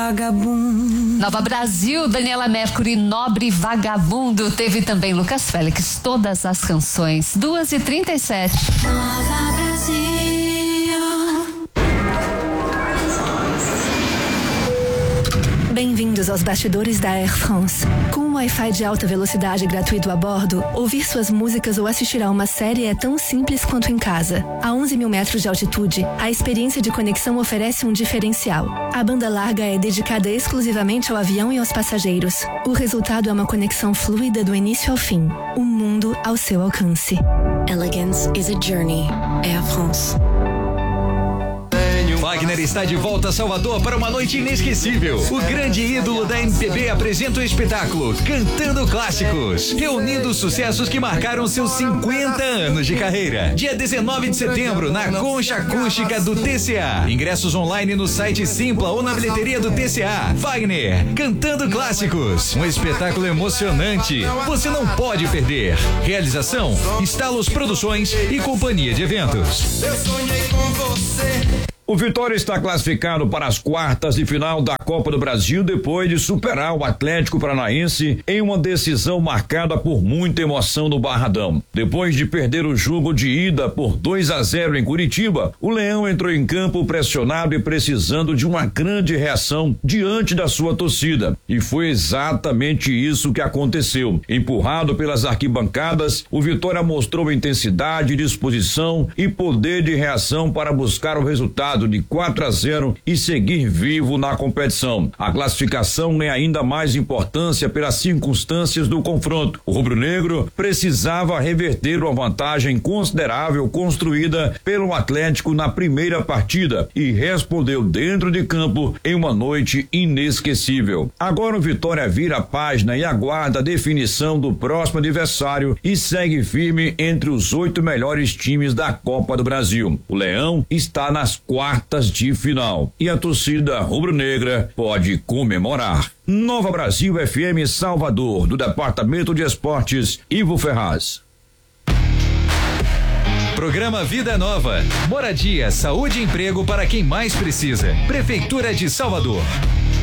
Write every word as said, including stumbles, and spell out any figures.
Vagabundo. Nova Brasil, Daniela Mercury, Nobre Vagabundo. Teve também Lucas Félix, todas as canções. duas e trinta e sete. Nova Brasil. Bem-vindos aos bastidores da Air France. Com um Wi-Fi de alta velocidade gratuito a bordo, ouvir suas músicas ou assistir a uma série é tão simples quanto em casa. A onze mil metros de altitude, a experiência de conexão oferece um diferencial. A banda larga é dedicada exclusivamente ao avião e aos passageiros. O resultado é uma conexão fluida do início ao fim. O mundo ao seu alcance. Elegance is a journey. Air France. Wagner está de volta a Salvador para uma noite inesquecível. O grande ídolo da M P B apresenta o espetáculo Cantando Clássicos, reunindo os sucessos que marcaram seus cinquenta anos de carreira. Dia dezenove de setembro, na Concha Acústica do T C A. Ingressos online no site Simpla ou na bilheteria do T C A. Wagner, Cantando Clássicos, um espetáculo emocionante. Você não pode perder. Realização, Estalos Produções e Companhia de Eventos. Eu sonhei com você. O Vitória está classificado para as quartas de final da Copa do Brasil depois de superar o Atlético Paranaense em uma decisão marcada por muita emoção no Barradão. Depois de perder o jogo de ida por dois a zero em Curitiba, o Leão entrou em campo pressionado e precisando de uma grande reação diante da sua torcida. E foi exatamente isso que aconteceu. Empurrado pelas arquibancadas, o Vitória mostrou intensidade, disposição e poder de reação para buscar o resultado de quatro a zero e seguir vivo na competição. A classificação ganha ainda mais importância pelas circunstâncias do confronto. O rubro-negro precisava reverter uma vantagem considerável construída pelo Atlético na primeira partida e respondeu dentro de campo em uma noite inesquecível. Agora o Vitória vira a página e aguarda a definição do próximo adversário e segue firme entre os oito melhores times da Copa do Brasil. O Leão está nas quartas de final e a torcida rubro-negra pode comemorar. Nova Brasil F M Salvador, do Departamento de Esportes, Ivo Ferraz. Programa Vida Nova. Moradia, saúde e emprego para quem mais precisa. Prefeitura de Salvador.